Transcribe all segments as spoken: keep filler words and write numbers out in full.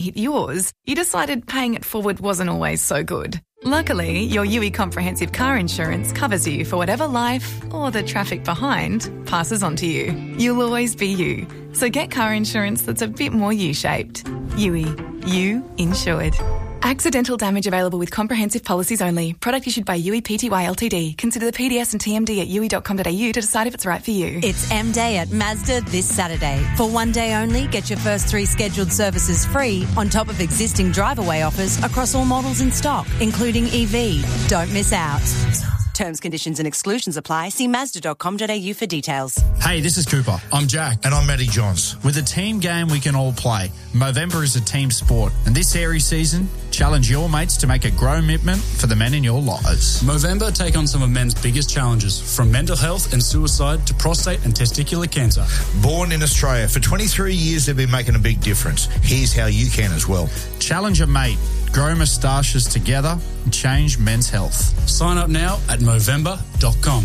hit yours, you decided paying it forward wasn't always so good. Luckily, your U I Comprehensive Car Insurance covers you for whatever life, or the traffic behind, passes on to you. You'll always be you. So get car insurance that's a bit more U-shaped. U I. You insured. Accidental damage available with comprehensive policies only. Product issued by U I Pty Ltd. Consider the P D S and T M D at u i dot com dot a u to decide if it's right for you. It's M-Day at Mazda this Saturday. For one day only, get your first three scheduled services free on top of existing drive-away offers across all models in stock, including E V. Don't miss out. Terms, conditions and exclusions apply. See mazda dot com dot a u for details. Hey, this is Cooper. I'm Jack. And I'm Matty Johns. With a team game we can all play, Movember is a team sport. And this Aries season, challenge your mates to make a grow commitment for the men in your lives. Movember take on some of men's biggest challenges, from mental health and suicide to prostate and testicular cancer. Born in Australia, for twenty-three years they've been making a big difference. Here's how you can as well. Challenge a mate. Grow moustaches together and change men's health. Sign up now at movember dot com.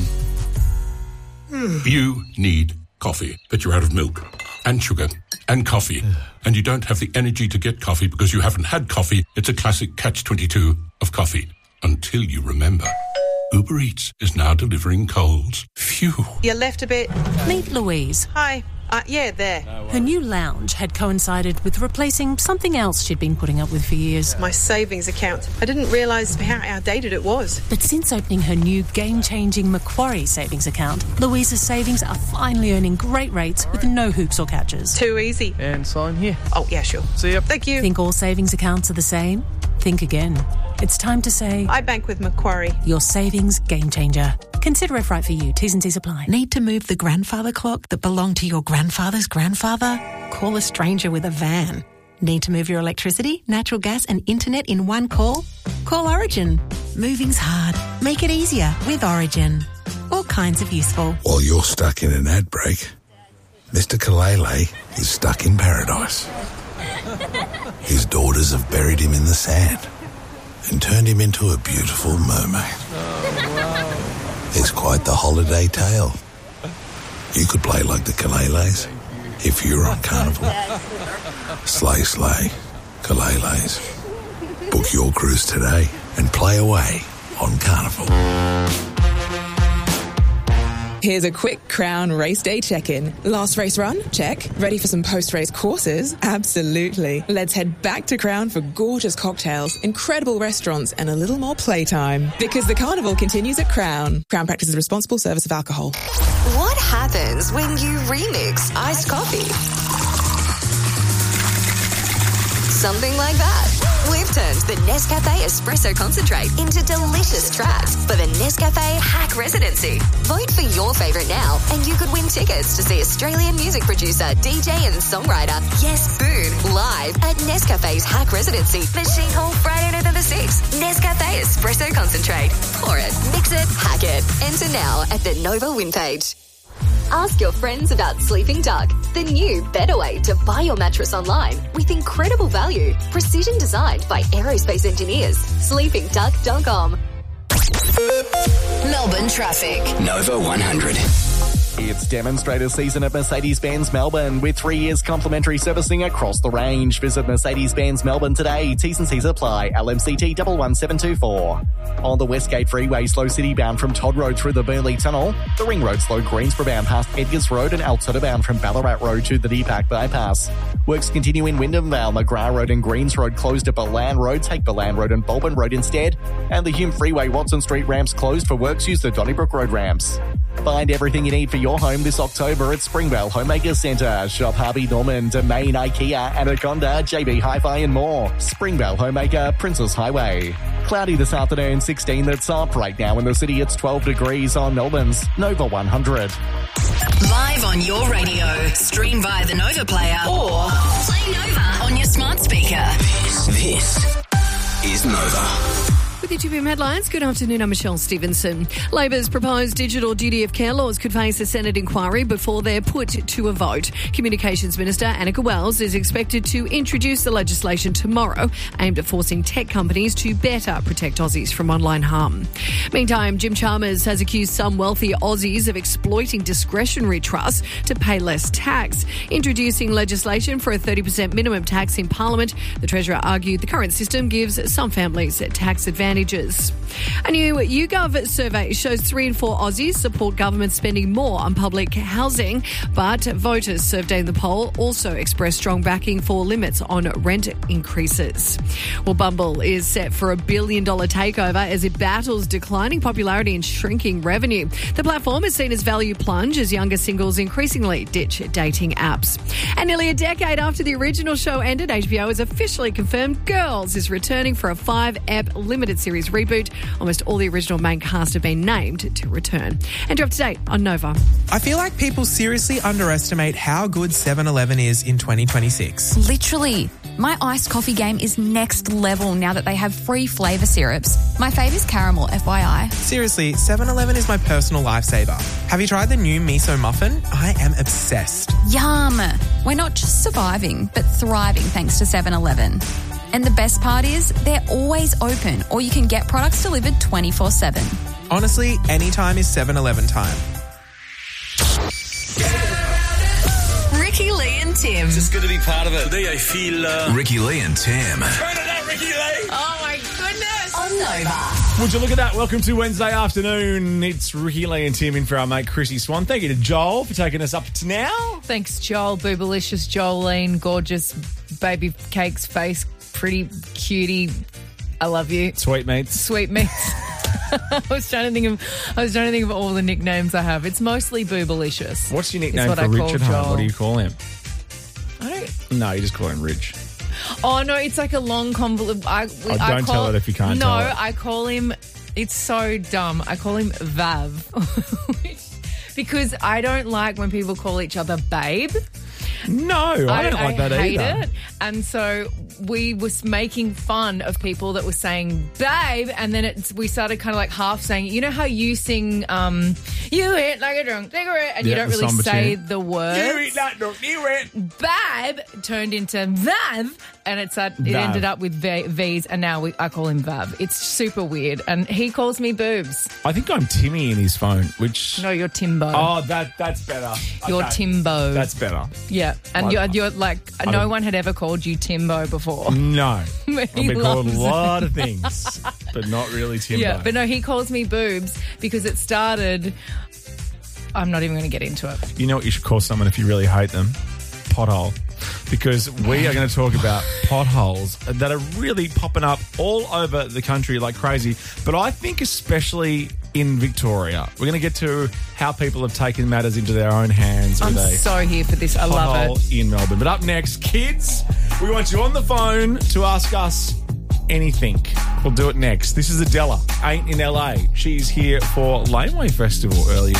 You need coffee, but you're out of milk and sugar and coffee, and you don't have the energy to get coffee because you haven't had coffee. It's a classic catch twenty-two of coffee, until you remember. Uber Eats is now delivering Coles. Phew. You left a bit. Meet Louise. Hi. Uh, yeah, there. Her new lounge had coincided with replacing something else she'd been putting up with for years. My savings account. I didn't realise how outdated it was. But since opening her new game-changing Macquarie savings account, Louise's savings are finally earning great rates with no hoops or catches. Too easy. And sign here. Oh, yeah, sure. See ya. Thank you. Think all savings accounts are the same? Think again. It's time to say... I bank with Macquarie. Your savings game changer. Consider if right for you. T's and C's apply. Need to move the grandfather clock that belonged to your grandfather's grandfather? Call a stranger with a van. Need to move your electricity, natural gas and internet in one call? Call Origin. Moving's hard. Make it easier with Origin. All kinds of useful. While you're stuck in an ad break, Mister Kalele is stuck in paradise. His daughters have buried him in the sand and turned him into a beautiful mermaid. Oh, wow. It's quite the holiday tale. You could play like the Kaleles if you were on Carnival. Slay, slay, Kaleles. Book your cruise today and play away on Carnival. Here's a quick Crown Race Day check-in. Last race run? Check. Ready for some post-race courses? Absolutely. Let's head back to Crown for gorgeous cocktails, incredible restaurants, and a little more playtime. Because the carnival continues at Crown. Crown practices responsible service of alcohol. What happens when you remix iced coffee? Something like that. We've turned the Nescafe Espresso Concentrate into delicious tracks for the Nescafe Hack Residency. Vote for your favourite now and you could win tickets to see Australian music producer, D J and songwriter Yes Boone live at Nescafe's Hack Residency, Machine Hall, Friday, November sixth. Nescafe Espresso Concentrate. Pour it, mix it, hack it. Enter now at the Nova win page. Ask your friends about Sleeping Duck, the new, better way to buy your mattress online with incredible value. Precision designed by aerospace engineers. sleeping duck dot com. Melbourne traffic. Nova one hundred. It's demonstrator season at Mercedes-Benz Melbourne with three years complimentary servicing across the range. Visit Mercedes-Benz Melbourne today. T's and C's apply. L M C T one one seven two four. On the Westgate Freeway, slow city bound from Todd Road through the Burnley Tunnel. The Ring Road slow Greensboro bound past Edgars Road and Altoona bound from Ballarat Road to the Deepak Bypass. Works continue in Wyndham Vale. McGrath Road and Greens Road closed at Boland Road. Take Boland Road and Bulburn Road instead. And the Hume Freeway Watson Street ramps closed for works. Use the Donnybrook Road ramps. Find everything you need for your home this October at Springvale Homemaker Centre. Shop Harvey Norman, Domain, IKEA, Anaconda, J B Hi-Fi and more. Springvale Homemaker, Princess Highway. Cloudy this afternoon, sixteen that's up. Right now in the city it's twelve degrees on Melbourne's Nova one hundred. Live on your radio. Stream via the Nova player or play Nova on your smart speaker. This, this is Nova. With your two P M headlines, good afternoon, I'm Michelle Stevenson. Labor's proposed digital duty of care laws could face a Senate inquiry before they're put to a vote. Communications Minister Annika Wells is expected to introduce the legislation tomorrow, aimed at forcing tech companies to better protect Aussies from online harm. Meantime, Jim Chalmers has accused some wealthy Aussies of exploiting discretionary trusts to pay less tax. Introducing legislation for a thirty percent minimum tax in Parliament, the Treasurer argued the current system gives some families tax advantages. A new YouGov survey shows three in four Aussies support government spending more on public housing, but voters surveyed in the poll also expressed strong backing for limits on rent increases. Well, Bumble is set for a billion dollar takeover as it battles declining popularity and shrinking revenue. The platform is seen as value plunge as younger singles increasingly ditch dating apps. And nearly a decade after the original show ended, H B O has officially confirmed Girls is returning for a five-ep limited series reboot. Almost all the original main cast have been named to return. And you're up to date on Nova. I feel like people seriously underestimate how good seven eleven is in twenty twenty-six. Literally. My iced coffee game is next level now that they have free flavour syrups. My fave is caramel, F Y I. Seriously, seven eleven is my personal lifesaver. Have you tried the new miso muffin? I am obsessed. Yum. We're not just surviving, but thriving thanks to seven eleven. And the best part is, they're always open, or you can get products delivered twenty-four seven. Honestly, any time is seven eleven time. Ricky Lee and Tim. Just good to be part of it. Today I feel... Uh... Ricky Lee and Tim. Turn it up, Ricky Lee! Oh, my goodness. On Nova. Would you look at that? Welcome to Wednesday afternoon. It's Ricky Lee and Tim in for our mate Chrissy Swan. Thank you to Joel for taking us up to now. Thanks, Joel. Boobalicious, Jolene, gorgeous baby cake's face, pretty cutie. I love you. Sweetmeats. Sweetmeats. I was trying to think of I was trying to think of all the nicknames I have. It's mostly Boobalicious. What's your nickname what for I Rich call at home? Joel. What do you call him? I don't. No, you just call him Rich. Oh no, it's like a long convoluted. I, Oh, I don't call, tell it if you can't No, tell it. I call him. It's so dumb. I call him Vav because I don't like when people call each other babe. No, I, don't like that I hate either. it. And so we was making fun of people that were saying babe, and then it's, we started kind of like half saying, you know how you sing um, you hit like a drunk cigarette, and Yeah, you don't the really samba say tune. the words. You eat that drunk cigarette. Babe turned into Vav, and it's that it Vav. ended up with v- V's, and now we, I call him Vav. It's super weird, and he calls me boobs. I think I'm Timmy in his phone, which... No, you're Timbo. Oh, that that's better. You're Okay. Timbo. That's better. Yeah, and I- you're, you're like, I no don't- one had ever called you Timbo before. No. He I've been called a loves lot it. of things, but not really Timbo. Yeah, but no, he calls me boobs because it started... I'm not even going to get into it. You know what you should call someone if you really hate them? Pothole. Because we are going to talk about potholes that are really popping up all over the country like crazy. But I think especially in Victoria. We're going to get to how people have taken matters into their own hands. I'm with a so here for this. I love pothole it. in Melbourne. But up next, kids, we want you on the phone to ask us anything. We'll do it next. This is Adela, Ain't in L A. She's here for Laneway Festival earlier